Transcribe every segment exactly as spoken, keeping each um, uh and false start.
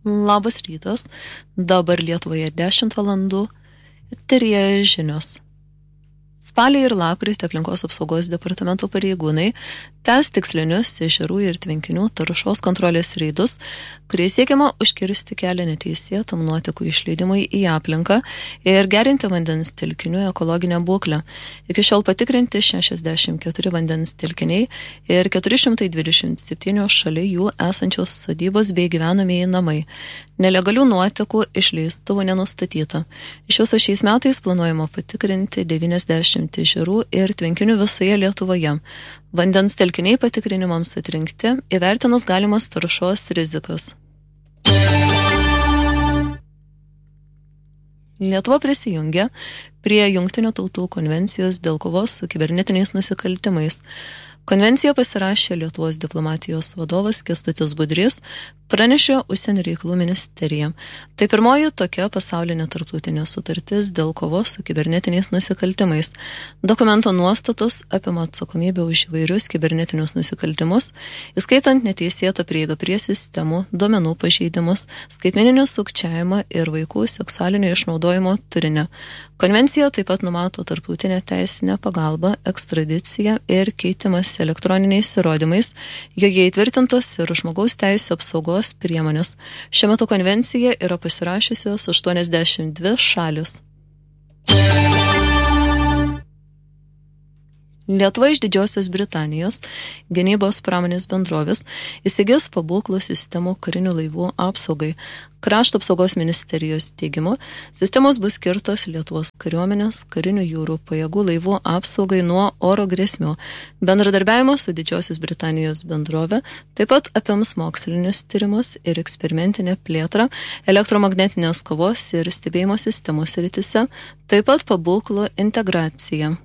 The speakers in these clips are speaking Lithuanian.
Labas rytas, dabar Lietuvoje dešimt valandų, eteryje žinios. Spalį ir lapkritį aplinkos apsaugos departamento pareigūnai tęs tikslinius ežerų ir tvenkinių taršos kontrolės reidus, kuriais siekiama užkirsti kelią neteisėtam nuotekų išleidimui į aplinką ir gerinti vandens telkinių ekologinę būklę. Iki šiol patikrinti šešiasdešimt keturi vandens telkiniai ir keturi šimtai dvidešimt septyni šalia jų esančios sodybos bei gyvenamieji namai. Nelegalių nuotekų išleistuvų nenustatyta. Iš viso šiais metais planuojama patikrinti devyniasdešimt ežerų ir tvenkinių visoje Lietuvoje. Vandens telkiniai patikrinimams atrinkti, įvertinus galimas taršos rizikas. Lietuva prisijungė prie Jungtinių tautų konvencijos dėl kovos su kibernetiniais nusikaltimais. Konvenciją pasirašė Lietuvos diplomatijos vadovas Kęstutis Budrys, pranešė Užsienio reikalų ministerija. Tai pirmoji tokia pasaulinė tarptautinė sutartis dėl kovos su kibernetiniais nusikaltimais. Dokumento nuostatos apima atsakomybę už įvairius kibernetinius nusikaltimus, įskaitant neteisėtą prieigą prie sistemų, duomenų pažeidimus, skaitmeninį sukčiavimą ir vaikų seksualinio išnaudojimo turinį. Konvencija taip pat numato tarptautinę teisinę pagalbą, ekstradiciją ir keitimas elektroniniais įrodymais, joje įtvirtintos ir žmogaus teisių apsaugos priemonės. Šiuo metu konvenciją yra pasirašiusios aštuoniasdešimt dvi šalis. Lietuva iš Didžiosios Britanijos gynybos pramonės bendrovės įsigis pabūklų sistemų karinių laivų apsaugai. Krašto apsaugos ministerijos teigimu, sistemos bus skirtos Lietuvos kariuomenės karinių jūrų pajėgų laivų apsaugai nuo oro grėsmių. Bendradarbiavimas su Didžiosios Britanijos bendrove taip pat apims mokslinius tyrimus ir eksperimentinę plėtrą elektromagnetinės kovos ir stebėjimo sistemų srityse, taip pat pabūklų integraciją.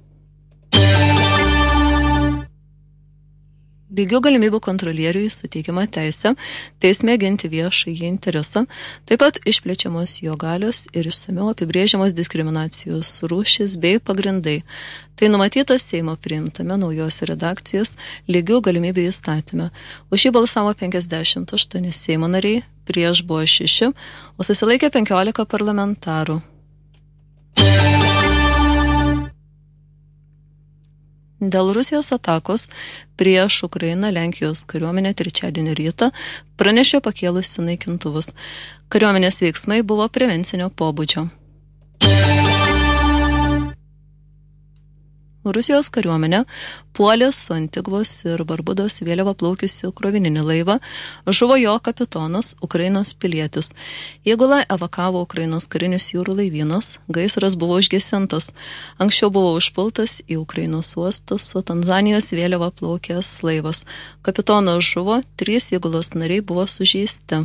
Lygių galimybių kontrolieriui suteikiama teisė teisme ginti viešąjį interesą, taip pat išplečiamos jo galios ir išsamiau apibrėžiamos diskriminacijos rūšis bei pagrindai. Tai numatytas Seimo priimtame naujos redakcijos lygių galimybių įstatyme. Už jį balsavo penkiasdešimt aštuoni Seimo nariai, prieš buvo šeši, o susilaikė penkiolika parlamentarų. Dėl Rusijos atakos prieš Ukrainą Lenkijos kariuomenė trečiadienio rytą pranešė pakėlusi naikintuvus. Kariuomenės veiksmai buvo prevencinio pobūdžio. Rusijos kariuomenė puolė su Antigvos ir Barbudos vėliava plaukiusiu krovininį laivą, žuvo jo kapitonas, Ukrainos pilietis. Įgulą evakavo Ukrainos karinis jūrų laivynas, gaisras buvo užgesintas. Anksčiau buvo užpultas į Ukrainos uostus su Tanzanijos vėliava plaukęs laivas. Kapitonas žuvo, trys įgulos nariai buvo sužeisti.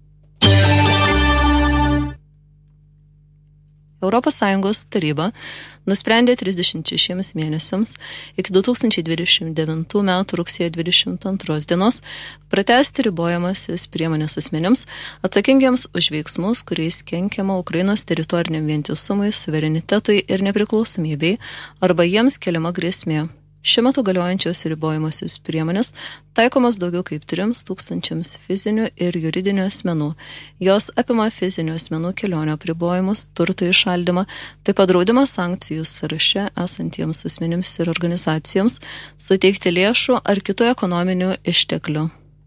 Europos Sąjungos taryba nusprendė trisdešimt šešiems mėnesiams iki du tūkstančiai dvidešimt devintų metų rugsėjo dvidešimt antros dienos pratęsti ribojamasis priemonės asmenims atsakingiams už veiksmus, kuriais kenkiama Ukrainos teritoriniam vientisumui, suverenitetui ir nepriklausomybei arba jiems keliama grėsmė. Šiuo metu galiojančios ribojamosios priemonės taikomas daugiau kaip trims tūkstančiams fizinių ir juridinių asmenų. Jos apima fizinių asmenų kelionio apribojimus, turto įšaldymą, taip pat draudimą sankcijų sąraše esantiems asmenims ir organizacijoms suteikti lėšų ar kitų ekonominių išteklių.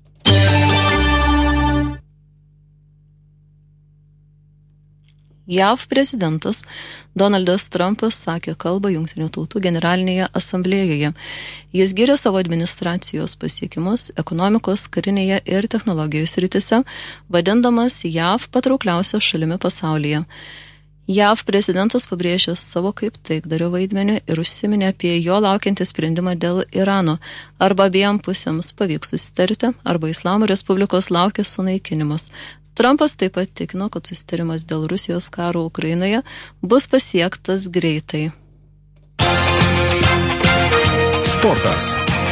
J A V prezidentas Donaldas Trumpas sakė kalbą Jungtinių tautų generalinėje asamblėjoje. Jis gyrė savo administracijos pasiekimus ekonomikos, karinėje ir technologijų srityse, vadindamas J A V patraukliausia šalimi pasaulyje. J A V prezidentas pabrėžė savo kaip taikdario vaidmenį ir užsiminė apie jo laukiantį sprendimą dėl Irano. Arba abiem pusėms pavyks susitarti, arba Islamo Respublikos laukia sunaikinimas. Trumpas taip pat tikino, kad susitarimas dėl Rusijos karo Ukrainoje bus pasiektas greitai. Sportas.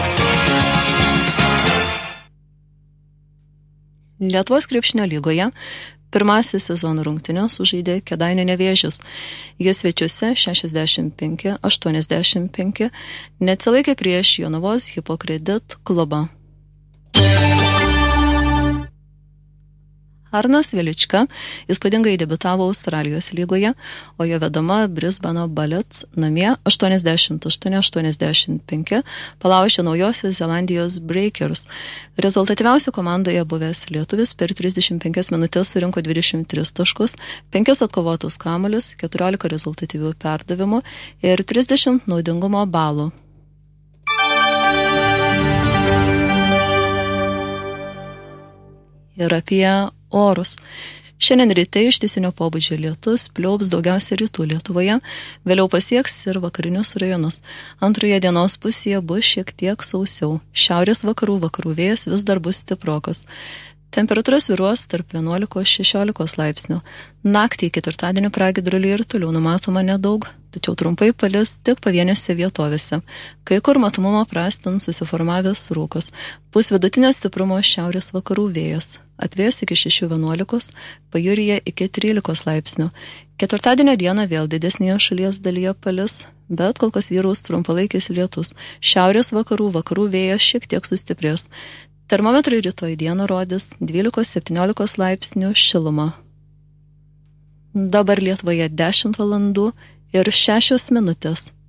Lietuvos krepšinio lygoje pirmasis sezono rungtynes sužaidė Kėdainių Nevėžis. Jis svečiuose šešiasdešimt penki aštuoniasdešimt penki neatsilaikė prieš Jonavos Hipokredit klubą. Arnas Velička įspūdingai debiutavo Australijos lygoje, o jo vedama Brisbano Bullets namie aštuoniasdešimt aštuoni aštuoniasdešimt penki palaužė Naujosios Zelandijos Breakers. Rezultatyviausiu komandoje buvęs lietuvis per trisdešimt penkias minutės surinko dvidešimt tris taškus, penkis atkovotus kamuolius, keturiolika rezultatyvių perdavimų ir trisdešimt naudingumo balų. Ir apie orus. Šiandien ryte ištisinio pobūdžio lietus pliaups daugiausia rytų Lietuvoje, vėliau pasieks ir vakarinius rajonus. Antroje dienos pusėje bus šiek tiek sausiau. Šiaurės vakarų vakarų vėjas vis dar bus stiprokas. Temperatūra svyruos tarp vienuolikos šešiolikos laipsnių. Naktį ketvirtadienio pragiedrulių ir toliau numatoma nedaug, tačiau trumpai palis tik pavienėse vietovėse. Kai kur matomumą prastins susiformavęs rūkas. Pūs vidutinio stiprumo šiaurės vakarų vėjas. Atvės iki šešių vienuolikos, pajūryje iki trylikos laipsnių. Ketvirtadienio dieną vėl didesnėje šalies dalyje palis, bet kol kas vyraus trumpalaikis lietus. Šiaurės vakarų vakarų vėjas šiek tiek sustiprės. Termometrai rytoj dieną rodys dvylikos septyniolikos laipsnių šilumą. Dabar Lietuvoje dešimt valandų ir šešios minutės.